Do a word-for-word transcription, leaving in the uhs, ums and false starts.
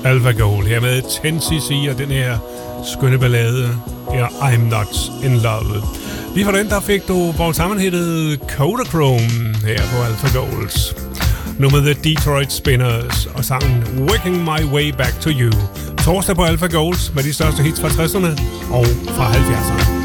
Alpha Gold her med ten C C og den her skønne ballade her, I'm Not In Love. Lige for den, der fik du vores sammenhættede Kodachrome her på Alpha Golds. Nu med The Detroit Spinners og sangen Working My Way Back To You. Torsdag på Alpha Golds med de største hits fra tresserne og fra halvfjerdserne.